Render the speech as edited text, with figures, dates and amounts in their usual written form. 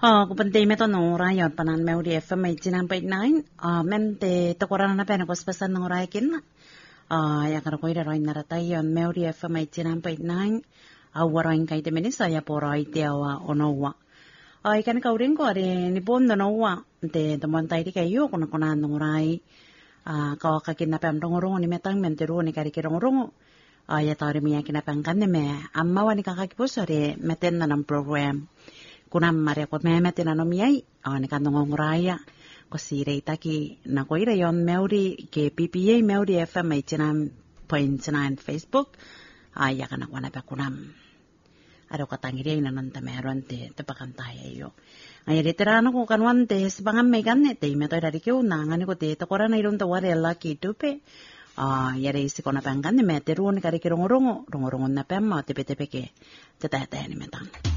Kupenting meto no rayon panan meudi FM 89.9. Mente tokoran na pena ko spesan no raikin. Ya karo ko ira roin naratayon meudi FM 89.9. Awarain kay temenis saya porai tiawa onowa. Ikan kaurin ko are ni bondo nowa. Te teman tai di kayo kuna kuna no rai. Kau kakin na pem rongo ni metang menteru ni kari kirong ya tawari miya kinapangkan ni me. Amma wani kakakipus are meten na ng program. Kunam maria ko memetin ano miyay, ni kanong nguraya, ko si Reita ki na ko ira yon meuri ke PPA meuri FM 89.9 Facebook, ya kana ko na pa kunam. Ado ka tangiri na nanta meron te pakantaya yo. Ay retirano ko kanwan te sabangam may ganne te meto dari ko na ngani ko te to korana iron to ware laki tupe. Yare isi ko na panggan ni meteru ni kari kirong rongo na pemma tepe ke te ni metang.